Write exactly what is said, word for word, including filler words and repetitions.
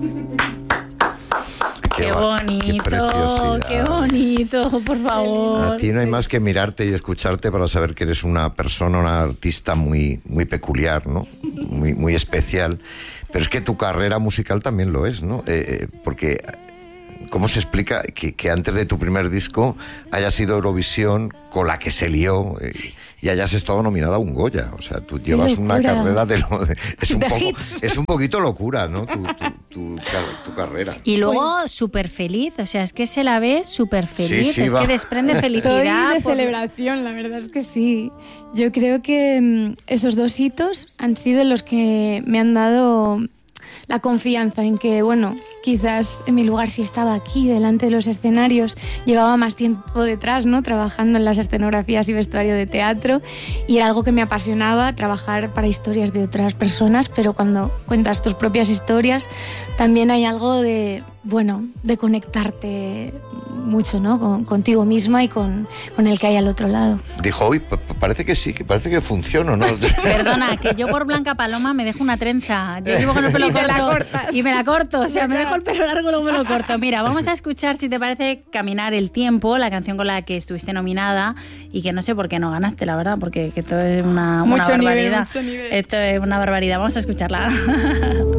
Qué, qué bonito, qué, qué bonito, por favor. A ti no hay más que mirarte y escucharte para saber que eres una persona, una artista muy, muy peculiar, ¿no? Muy, muy especial. Pero es que tu carrera musical también lo es, ¿no? Eh, porque, ¿cómo se explica que, que antes de tu primer disco haya sido Eurovisión con la que se lió eh, y hayas estado nominada a un Goya? O sea, tú llevas una carrera de... Lo, de es, un de poco, hits. es un poquito locura, ¿no? Tu, tu, tu, tu carrera. Y luego Pues, súper feliz, o sea, es que se la ve súper feliz, sí, sí, es va. que desprende Estoy felicidad. de por- celebración, la verdad es que sí. Yo creo que mm, esos dos hitos han sido los que me han dado la confianza en que, bueno, quizás en mi lugar sí estaba aquí, delante de los escenarios, llevaba más tiempo detrás, ¿no? Trabajando en las escenografías y vestuario de teatro, y era algo que me apasionaba, trabajar para historias de otras personas, pero cuando cuentas tus propias historias, también hay algo de, bueno, de conectarte mucho, ¿no? Con, contigo misma y con, con el que hay al otro lado. Dijo, uy, pa- pa- parece que sí, que parece que funciona, ¿no? Perdona, que yo por Blanca Paloma me dejo una trenza. Yo vivo con el pelo Y te la corto cortas. y me la corto, o sea, me Claro. dejo el pelo largo y luego me lo corto. Mira, vamos a escuchar, si te parece, Caminar el tiempo, la canción con la que estuviste nominada y que no sé por qué no ganaste, la verdad, porque que esto es una, una Mucho nivel, barbaridad. mucho nivel. Esto es una barbaridad. Vamos a escucharla.